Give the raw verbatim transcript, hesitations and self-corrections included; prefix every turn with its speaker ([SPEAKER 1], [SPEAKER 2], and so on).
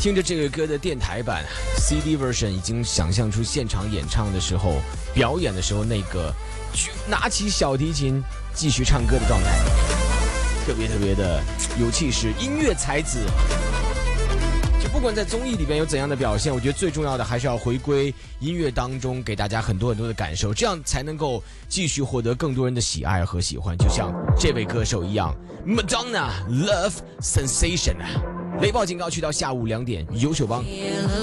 [SPEAKER 1] 听着这个歌的电台版 C D version， 已经想象出现场演唱的时候、表演的时候那个拿起小提琴继续唱歌的状态，特别特别的有气势，音乐才子。就不管在综艺里边有怎样的表现，我觉得最重要的还是要回归音乐当中，给大家很多很多的感受，这样才能够继续获得更多人的喜爱和喜欢，就像这位歌手一样 Madonna Love Sensation。雷暴警告去到下午两点，优秀帮。